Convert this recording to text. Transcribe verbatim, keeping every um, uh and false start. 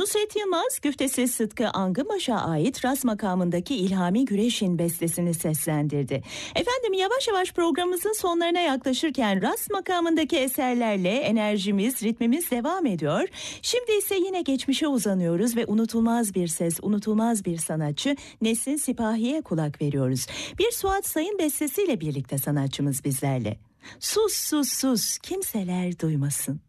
Nusret Yılmaz, güftesi Sıtkı Angımaş'a ait Ras makamındaki İlhami Güreş'in bestesini seslendirdi. Efendim, yavaş yavaş programımızın sonlarına yaklaşırken Ras makamındaki eserlerle enerjimiz, ritmimiz devam ediyor. Şimdi ise yine geçmişe uzanıyoruz ve unutulmaz bir ses, unutulmaz bir sanatçı Nesin Sipahi'ye kulak veriyoruz. Bir Suat Sayın bestesiyle birlikte sanatçımız bizlerle. Sus sus sus, kimseler duymasın.